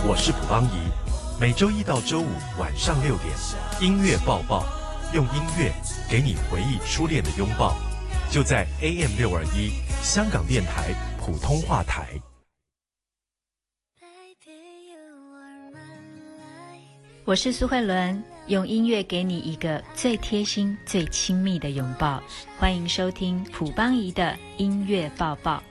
我是卜邦仪，每周一到周五晚上6点，音乐报报，用音乐给你回忆初恋的拥抱，就在 AM621 香港电台普通话台。 我是苏慧伦，用音乐给你一个最贴心、最亲密的拥抱。欢迎收听卜邦仪的音乐报报。